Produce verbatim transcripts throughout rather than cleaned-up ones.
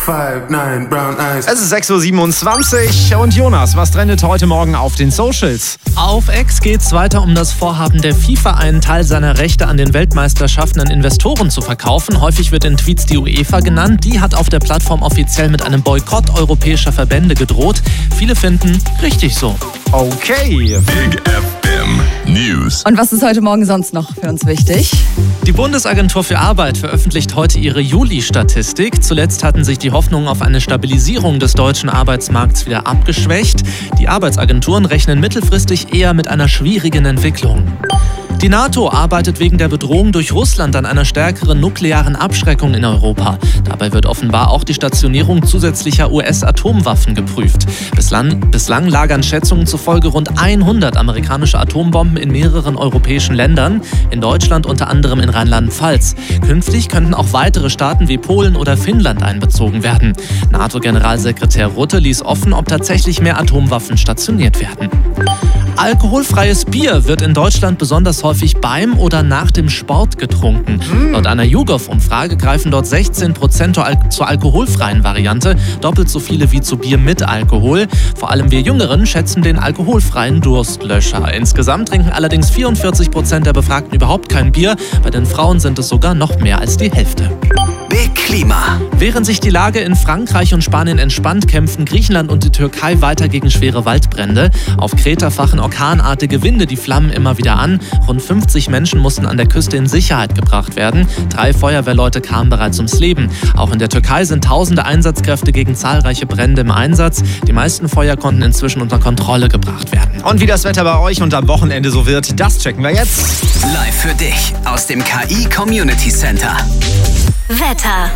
five, nine, brown eyes. Es ist sechs Uhr siebenundzwanzig und Jonas, was trendet heute Morgen auf den Socials? Auf X geht's weiter um das Vorhaben der FIFA, einen Teil seiner Rechte an den Weltmeisterschaften an Investoren zu verkaufen. Häufig wird in Tweets die UEFA genannt. Die hat auf der Plattform offiziell mit einem Boykott europäischer Verbände gedroht. Viele finden, richtig so. Okay. Big F M News. Und was ist heute Morgen sonst noch für uns wichtig? Die Bundesagentur für Arbeit veröffentlicht heute ihre Juli-Statistik. Zuletzt hatten sich die Hoffnungen auf eine Stabilisierung des deutschen Arbeitsmarkts wieder abgeschwächt. Die Arbeitsagenturen rechnen mittelfristig eher mit einer schwierigen Entwicklung. Die NATO arbeitet wegen der Bedrohung durch Russland an einer stärkeren nuklearen Abschreckung in Europa. Dabei wird offenbar auch die Stationierung zusätzlicher U S-Atomwaffen geprüft. Bislang, bislang lagern Schätzungen zufolge rund hundert amerikanische Atombomben in mehreren europäischen Ländern, in Deutschland unter anderem in Rheinland-Pfalz. Künftig könnten auch weitere Staaten wie Polen oder Finnland einbezogen werden. NATO-Generalsekretär Rutte ließ offen, ob tatsächlich mehr Atomwaffen stationiert werden. Alkoholfreies Bier wird in Deutschland besonders häufig beim oder nach dem Sport getrunken. Mm. Laut einer YouGov-Umfrage greifen dort sechzehn Prozent zur alkoholfreien Variante, doppelt so viele wie zu Bier mit Alkohol. Vor allem wir Jüngeren schätzen den alkoholfreien Durstlöscher. Insgesamt trinken allerdings vierundvierzig Prozent der Befragten überhaupt kein Bier. Bei den Frauen sind es sogar noch mehr als die Hälfte. Big Klima. Während sich die Lage in Frankreich und Spanien entspannt, kämpfen Griechenland und die Türkei weiter gegen schwere Waldbrände. Auf Kreta fachen orkanartige Winde die Flammen immer wieder an. Rund fünfzig Menschen mussten an der Küste in Sicherheit gebracht werden. Drei Feuerwehrleute kamen bereits ums Leben. Auch in der Türkei sind tausende Einsatzkräfte gegen zahlreiche Brände im Einsatz. Die meisten Feuer konnten inzwischen unter Kontrolle gebracht werden. Und wie das Wetter bei euch und am Wochenende so wird, das checken wir jetzt. Live für dich aus dem K I Community Center. Wetter.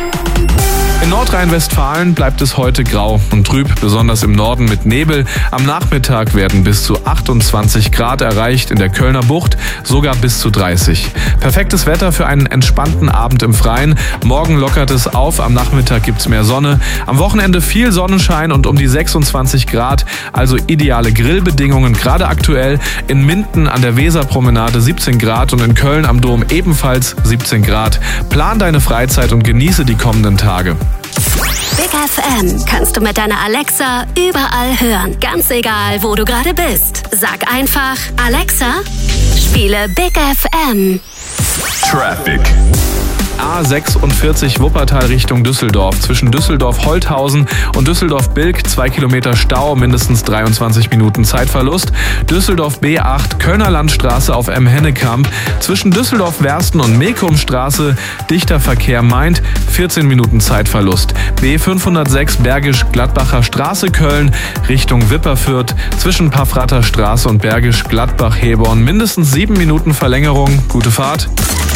In Nordrhein-Westfalen bleibt es heute grau und trüb, besonders im Norden mit Nebel. Am Nachmittag werden bis zu achtundzwanzig Grad erreicht, in der Kölner Bucht sogar bis zu dreißig. Perfektes Wetter für einen entspannten Abend im Freien. Morgen lockert es auf, am Nachmittag gibt's mehr Sonne. Am Wochenende viel Sonnenschein und um die sechsundzwanzig Grad, also ideale Grillbedingungen. Gerade aktuell in Minden an der Weserpromenade siebzehn Grad und in Köln am Dom ebenfalls siebzehn Grad. Plan deine Freizeit und genieße die kommenden Tage. Big F M kannst du mit deiner Alexa überall hören. Ganz egal, wo du gerade bist. Sag einfach, Alexa, spiele Big F M. Traffic. A sechsundvierzig Wuppertal Richtung Düsseldorf. Zwischen Düsseldorf-Holthausen und Düsseldorf-Bilk zwei Kilometer Stau, mindestens dreiundzwanzig Minuten Zeitverlust. Düsseldorf B acht, Kölner Landstraße auf M-Hennekamp. Zwischen Düsseldorf-Wersten und Mekumstraße dichter Verkehr meint vierzehn Minuten Zeitverlust. B fünfhundertsechs Bergisch-Gladbacher Straße Köln Richtung Wipperfürth. Zwischen Paffratter Straße und Bergisch-Gladbach-Heborn mindestens sieben Minuten Verlängerung. Gute Fahrt.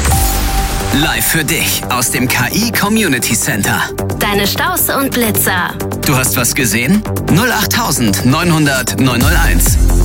Live für dich aus dem K I Community Center. Deine Staus und Blitzer. Du hast was gesehen? null acht neunhundert neunhunderteins.